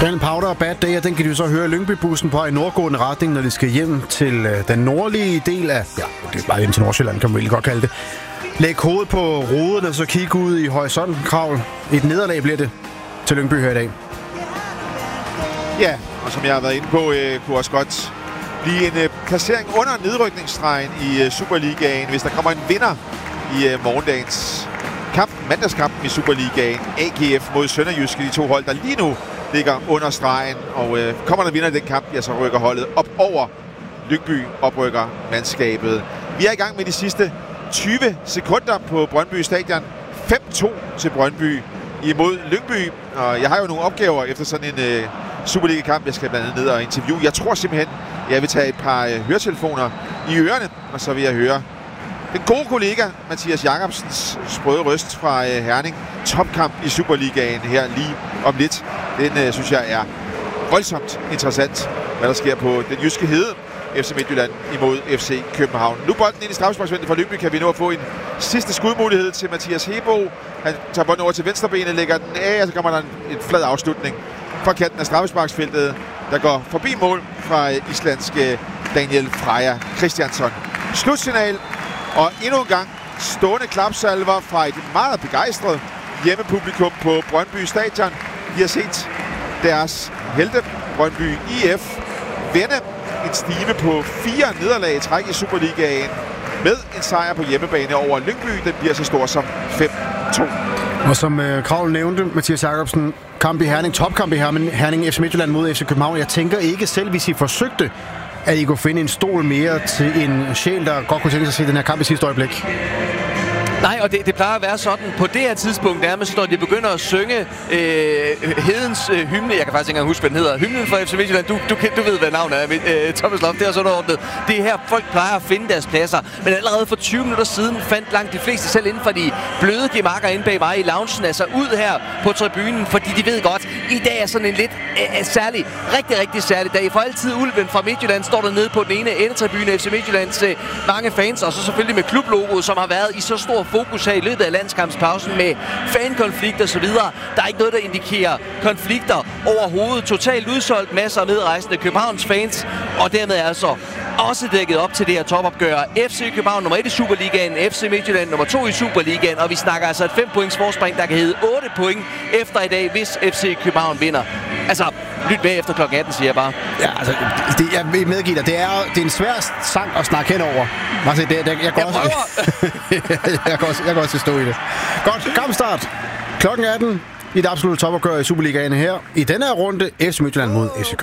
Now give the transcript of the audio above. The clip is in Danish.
Den Powder og Bad Day, den kan de så høre Lyngby-bussen på i nordgående retning, når de skal hjem til den nordlige del af... Ja, det er bare hjem til Nordsjælland, kan man virkelig godt kalde det. Læg hovedet på roden og så kigge ud i horisonten, Kravl. Et nederlag bliver det til Lyngby her i dag. Ja, og som jeg har været inde på, kunne også godt blive en placering under nedrykningsstregen i Superligaen, hvis der kommer en vinder i morgendagens kamp, mandagskampen i Superligaen. AGF mod Sønderjyske, de to hold, der lige nu ligger under stregen. Og kommer der vinder i den kamp, ja, så rykker holdet op over Lyngby, oprykker mandskabet. Vi er i gang med de sidste 20 sekunder på Brøndby Stadion. 5-2 til Brøndby imod Lyngby. Og jeg har jo nogle opgaver efter sådan en Superliga-kamp. Jeg skal blandt andet ned og interviewe. Jeg tror simpelthen, jeg vil tage et par høretelefoner i ørerne, og så vil jeg høre den gode kollega Mathias Jacobsens sprøde røst fra Herning. Topkamp i Superligaen her lige om lidt. Den synes jeg er voldsomt interessant, hvad der sker på den jyske hede. FC Midtjylland imod FC København. Nu bolden ind i straffesparksfeltet fra Lyngby. Kan vi nå at få en sidste skudmulighed til Mathias Hebo. Han tager bolden over til venstrebenet, lægger den af, og så kommer der en flad afslutning fra kanten af straffesparksfeltet, der går forbi mål fra islandske Daniel Freja Christiansson. Slutsignal, og endnu en gang stående klapsalver fra et meget begejstret hjemmepublikum på Brøndby Stadion. Vi har set deres helte, Brøndby IF, vende en stime på 4 nederlag i træk i Superligaen med en sejr på hjemmebane over Lyngby. Den bliver så stor som 5-2. Og som Kravl nævnte, Mathias Jacobsen, kamp i Herning, topkamp i Herning, FC Midtjylland mod FC København. Jeg tænker ikke selv, hvis I forsøgte, at I kunne finde en stol mere til en sjæl, der godt kunne tænke sig at se den her kamp i sidste øjeblik. Nej, og det plejer at være sådan på det her tidspunkt, nærmest når de begynder at synge hedens hymne. Jeg kan faktisk ikke engang huske, hvad den hedder. Hymnen fra FC Midtjylland. Du ved, hvad navnet er. Thomas Loft, det er sådan ordnet. Det er her, folk plejer at finde deres pladser. Men allerede for 20 minutter siden fandt langt de fleste selv inden for de bløde gemakker inde bag mig i loungen, altså ud her på tribunen, fordi de ved godt, i dag er sådan en lidt særlig, rigtig særlig dag. For altid Ulven fra Midtjylland står der nede på den ene endetribune, FC Midtjyllands mange fans, og så selvfølgelig med klublogoet, som har været i så stor fokus her i løbet af landskampspausen med fankonflikter og så videre. Der er ikke noget, der indikerer konflikter overhovedet. Totalt udsolgt, masser af medrejsende Københavns fans, og dermed er altså også dækket op til det her topopgør. FC København nummer 1 i Superligaen, FC Midtjylland nummer 2 i Superligaen, og vi snakker altså et 5 points forspring, der kan hedde 8 point efter i dag, hvis FC København vinder. Altså, lyt med efter klokken 18, siger jeg bare. Ja, altså, jeg vil medgive dig, det er en svær sang at snakke henover. Altså, jeg kan også stå i det. Godt, kampstart. Klokken 18 i det absolutte topopgør i Superligaen her. I denne her runde, FC Midtjylland mod FC København.